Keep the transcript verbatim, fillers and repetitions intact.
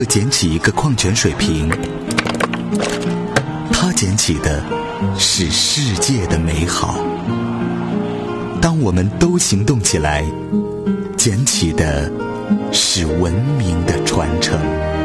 捡起一个矿泉水瓶，他捡起的是世界的美好。当我们都行动起来，捡起的是文明的传承。